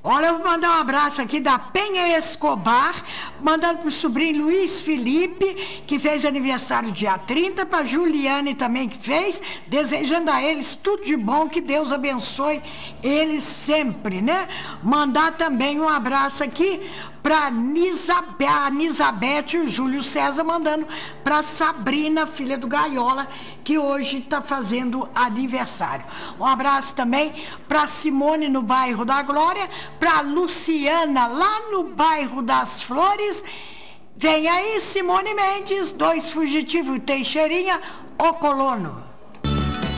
Olha, eu vou mandar um abraço aqui da Penha Escobar, mandando para o sobrinho Luiz Felipe, que fez aniversário dia 30, para Juliane também que fez, desejando a eles tudo de bom, que Deus abençoe eles sempre, né? Mandar também um abraço aqui para a Nisabete e o Júlio César, mandando para Sabrina, filha do Gaiola, que hoje está fazendo aniversário. Um abraço também para Simone, no bairro da Glória, para Luciana, lá no bairro das Flores. Vem aí Simone Mendes, Dois Fugitivos, Teixeirinha, o Colono.